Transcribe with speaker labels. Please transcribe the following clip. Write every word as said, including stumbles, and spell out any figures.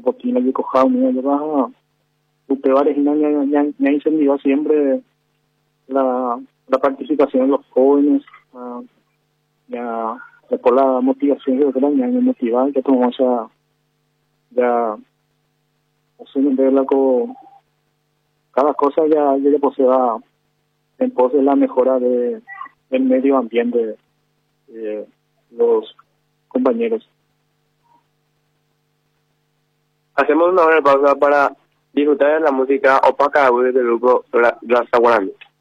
Speaker 1: Poquina y Cojao, mira, yo baja, Upevares y me ha incentivado siempre la, la participación de los jóvenes, uh, ya, ya por la motivación que creo que me motiva, que tomamos esa, ya, hacen verla con, cada cosa ya, ya pues se va en pos de la mejora de, del medio ambiente de los compañeros.
Speaker 2: Hacemos una hora de pausa para disfrutar de la música opaca del grupo Raza Guarani.